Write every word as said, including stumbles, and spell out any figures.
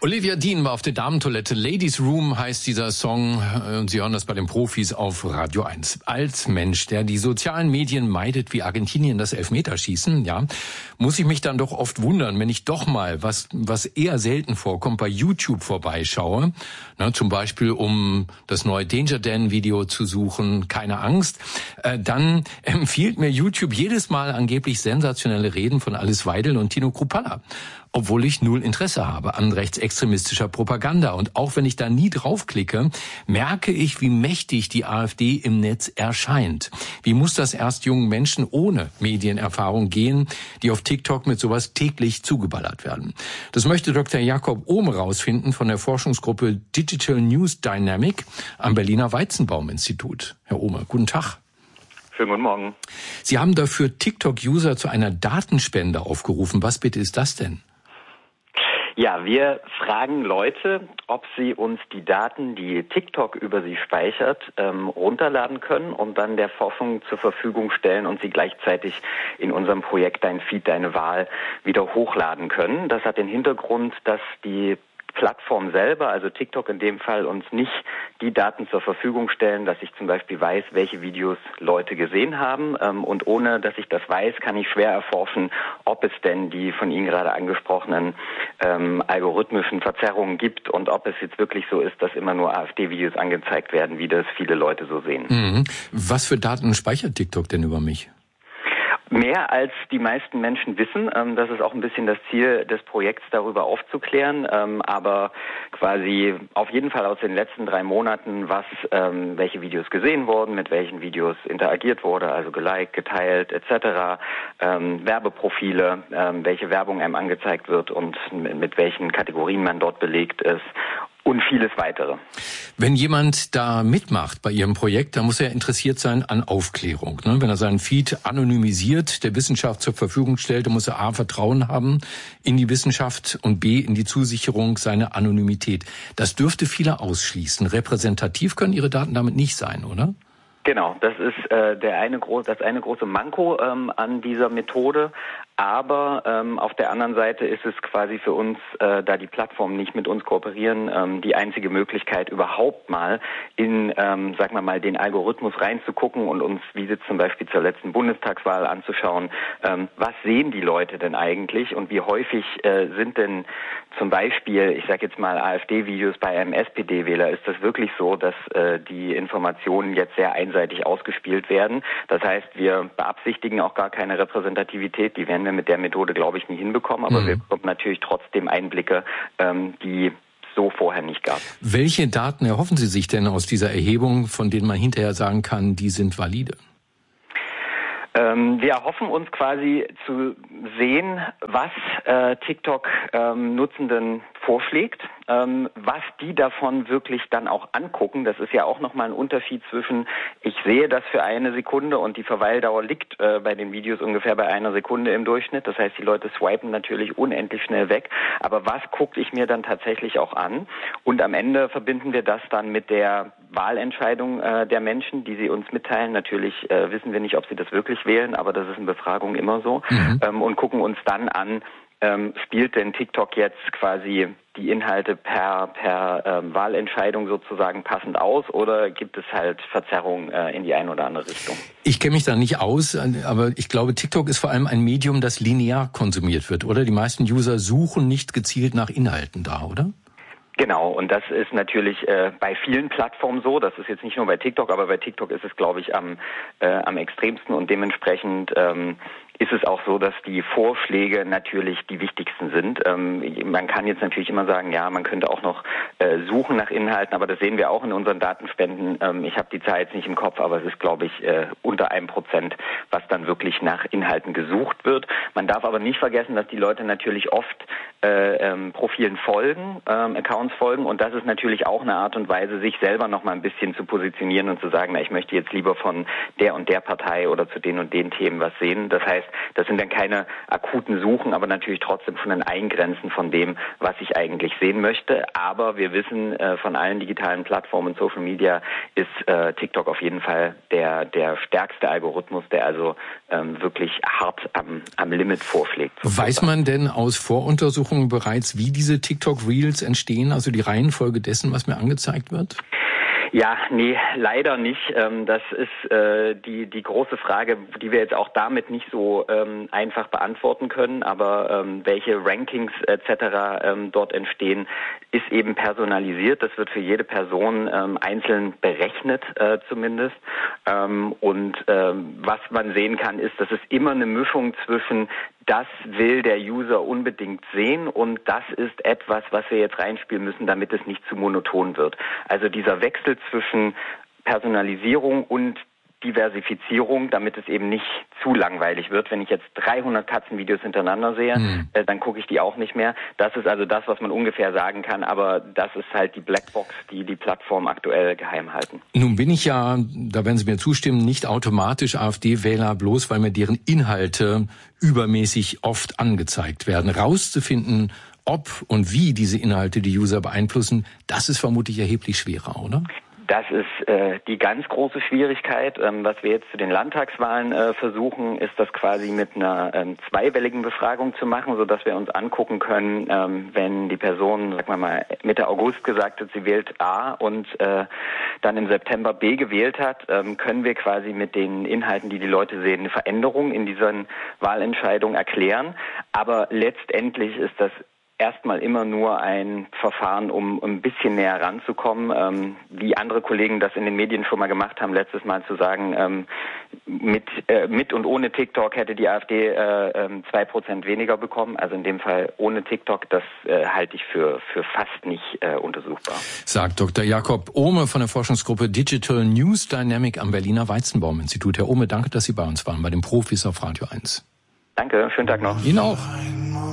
Olivia Dean war auf der Damentoilette. Ladies Room heißt dieser Song und Sie hören das bei den Profis auf Radio eins. Als Mensch, der die sozialen Medien meidet wie Argentinien das Elfmeterschießen, ja, muss ich mich dann doch oft wundern, wenn ich doch mal, was was eher selten vorkommt, bei YouTube vorbeischaue. Na, zum Beispiel, um das neue Danger Dan Video zu suchen, keine Angst. Äh, dann empfiehlt mir YouTube jedes Mal angeblich sensationelle Reden von Alice Weidel und Tino Kruppalla. Obwohl ich null Interesse habe an rechtsextremistischer Propaganda. Und auch wenn ich da nie draufklicke, merke ich, wie mächtig die AfD im Netz erscheint. Wie muss das erst jungen Menschen ohne Medienerfahrung gehen, die auf TikTok mit sowas täglich zugeballert werden? Das möchte Doktor Jakob Ohm rausfinden von der Forschungsgruppe Digital News Dynamic am Berliner Weizenbaum-Institut. Herr Ohme, guten Tag. Schönen guten Morgen. Sie haben dafür TikTok-User zu einer Datenspende aufgerufen. Was bitte ist das denn? Ja, wir fragen Leute, ob sie uns die Daten, die TikTok über sie speichert, ähm, runterladen können und dann der Forschung zur Verfügung stellen und sie gleichzeitig in unserem Projekt Dein Feed, Deine Wahl wieder hochladen können. Das hat den Hintergrund, dass die Plattform selber, also TikTok in dem Fall, uns nicht die Daten zur Verfügung stellen, dass ich zum Beispiel weiß, welche Videos Leute gesehen haben. Und ohne, dass ich das weiß, kann ich schwer erforschen, ob es denn die von Ihnen gerade angesprochenen ähm, algorithmischen Verzerrungen gibt und ob es jetzt wirklich so ist, dass immer nur AfD-Videos angezeigt werden, wie das viele Leute so sehen. Mhm. Was für Daten speichert TikTok denn über mich? Mehr als die meisten Menschen wissen. Ähm, das ist auch ein bisschen das Ziel des Projekts, darüber aufzuklären. Ähm, aber quasi auf jeden Fall aus den letzten drei Monaten, was, ähm, welche Videos gesehen wurden, mit welchen Videos interagiert wurde, also geliked, geteilt et cetera. Ähm, Werbeprofile, ähm, welche Werbung einem angezeigt wird und mit, mit welchen Kategorien man dort belegt ist. Und vieles weitere. Wenn jemand da mitmacht bei Ihrem Projekt, dann muss er interessiert sein an Aufklärung. Ne? Wenn er seinen Feed anonymisiert der Wissenschaft zur Verfügung stellt, dann muss er A, Vertrauen haben in die Wissenschaft und B, in die Zusicherung seiner Anonymität. Das dürfte viele ausschließen. Repräsentativ können Ihre Daten damit nicht sein, oder? Genau, das ist äh, der eine groß, das eine große Manko ähm, an dieser Methode. Aber ähm, auf der anderen Seite ist es quasi für uns, äh, da die Plattformen nicht mit uns kooperieren, ähm, die einzige Möglichkeit, überhaupt mal in, ähm, sagen wir mal, den Algorithmus reinzugucken und uns, wie jetzt zum Beispiel zur letzten Bundestagswahl anzuschauen, ähm, was sehen die Leute denn eigentlich und wie häufig äh, sind denn zum Beispiel, ich sage jetzt mal AfD-Videos bei einem S P D-Wähler, ist das wirklich so, dass äh, die Informationen jetzt sehr einseitig ausgespielt werden. Das heißt, wir beabsichtigen auch gar keine Repräsentativität, die werden wir mit der Methode, glaube ich, nie hinbekommen, aber mhm. wir bekommen natürlich trotzdem Einblicke, ähm, die so vorher nicht gab. Welche Daten erhoffen Sie sich denn aus dieser Erhebung, von denen man hinterher sagen kann, die sind valide? Ähm, wir erhoffen uns quasi zu sehen, was äh, TikTok ähm, Nutzenden vorschlägt, ähm, was die davon wirklich dann auch angucken. Das ist ja auch nochmal ein Unterschied zwischen, ich sehe das für eine Sekunde und die Verweildauer liegt äh, bei den Videos ungefähr bei einer Sekunde im Durchschnitt. Das heißt, die Leute swipen natürlich unendlich schnell weg. Aber was gucke ich mir dann tatsächlich auch an? Und am Ende verbinden wir das dann mit der Wahlentscheidung äh, der Menschen, die sie uns mitteilen. Natürlich äh, wissen wir nicht, ob sie das wirklich wählen, aber das ist in Befragungen immer so. Mhm. Ähm, und gucken uns dann an, ähm, spielt denn TikTok jetzt quasi die Inhalte per per ähm, Wahlentscheidung sozusagen passend aus oder gibt es halt Verzerrungen äh, in die eine oder andere Richtung? Ich kenne mich da nicht aus, aber ich glaube, TikTok ist vor allem ein Medium, das linear konsumiert wird, oder? Die meisten User suchen nicht gezielt nach Inhalten da, oder? Genau, und das ist natürlich äh, bei vielen Plattformen so. Das ist jetzt nicht nur bei TikTok, aber bei TikTok ist es, glaube ich, am äh, am extremsten und dementsprechend ähm, ist es auch so, dass die Vorschläge natürlich die wichtigsten sind. Ähm, man kann jetzt natürlich immer sagen, ja, man könnte auch noch äh, suchen nach Inhalten, aber das sehen wir auch in unseren Datenspenden. Ähm, ich habe die Zahl jetzt nicht im Kopf, aber es ist, glaube ich, äh, unter einem Prozent, was dann wirklich nach Inhalten gesucht wird. Man darf aber nicht vergessen, dass die Leute natürlich oft äh, ähm, Profilen folgen, ähm, Accounts folgen und das ist natürlich auch eine Art und Weise, sich selber noch mal ein bisschen zu positionieren und zu sagen, na, ich möchte jetzt lieber von der und der Partei oder zu den und den Themen was sehen. Das heißt, das sind dann keine akuten Suchen, aber natürlich trotzdem schon ein Eingrenzen von dem, was ich eigentlich sehen möchte. Aber wir wissen, äh, von allen digitalen Plattformen, Social Media, ist äh, TikTok auf jeden Fall der der stärkste Algorithmus, der also ähm, wirklich hart am, am Limit vorschlägt. Weiß man denn aus Voruntersuchungen Untersuchungen bereits, wie diese TikTok-Reels entstehen, also die Reihenfolge dessen, was mir angezeigt wird? Ja, nee, leider nicht. Das ist äh, die die große Frage, die wir jetzt auch damit nicht so ähm, einfach beantworten können. Aber ähm, welche Rankings et cetera ähm, dort entstehen, ist eben personalisiert. Das wird für jede Person ähm, einzeln berechnet, äh, zumindest. Ähm, und ähm, was man sehen kann, ist, dass es immer eine Mischung zwischen das will der User unbedingt sehen und das ist etwas, was wir jetzt reinspielen müssen, damit es nicht zu monoton wird. Also dieser Wechsel zwischen Personalisierung und Diversifizierung, damit es eben nicht zu langweilig wird. Wenn ich jetzt dreihundert Katzenvideos hintereinander sehe, mhm. äh, dann gucke ich die auch nicht mehr. Das ist also das, was man ungefähr sagen kann, aber das ist halt die Blackbox, die die Plattform aktuell geheim halten. Nun bin ich ja, da werden Sie mir zustimmen, nicht automatisch AfD-Wähler, bloß weil mir deren Inhalte übermäßig oft angezeigt werden. Rauszufinden, ob und wie diese Inhalte die User beeinflussen, das ist vermutlich erheblich schwerer, oder? Das ist äh, die ganz große Schwierigkeit. Ähm, was wir jetzt zu den Landtagswahlen äh, versuchen, ist das quasi mit einer ähm, zweiwelligen Befragung zu machen, sodass wir uns angucken können, ähm, wenn die Person, sagen wir mal, Mitte August gesagt hat, sie wählt A und äh, dann im September B gewählt hat, ähm, können wir quasi mit den Inhalten, die die Leute sehen, eine Veränderung in diesen Wahlentscheidungen erklären. Aber letztendlich ist das erstmal immer nur ein Verfahren, um ein bisschen näher ranzukommen, ähm, wie andere Kollegen das in den Medien schon mal gemacht haben, letztes Mal zu sagen, ähm, mit, äh, mit und ohne TikTok hätte die AfD äh, zwei Prozent weniger bekommen. Also in dem Fall ohne TikTok, das äh, halte ich für, für fast nicht äh, untersuchbar. Sagt Doktor Jakob Ohme von der Forschungsgruppe Digital News Dynamic am Berliner Weizenbaum-Institut. Herr Ohme, danke, dass Sie bei uns waren, bei den Profis auf Radio eins. Danke, schönen Tag noch. Ihnen auch.